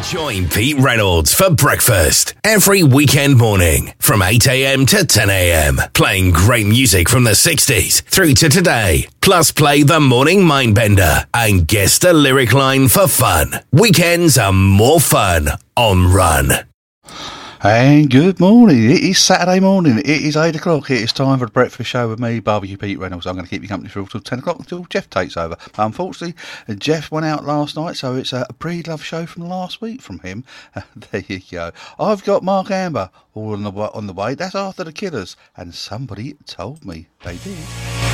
Join Pete Reynolds for breakfast every weekend morning from 8 a.m. to 10 a.m. Playing great music from the 60s through to today. Plus play the Morning Mindbender and guess the lyric line for fun. Weekends are more fun on Run. And good morning. It is Saturday morning. It is 8 o'clock. It is time for the breakfast show with me, Barbecue Pete Reynolds. I'm going to keep you company through till 10 o'clock until Jeff takes over. Unfortunately, Jeff went out last night, so it's a pre-love show from last week from him. There you go. I've got Mark Amber all on the way. That's after the Killers. And somebody told me they did.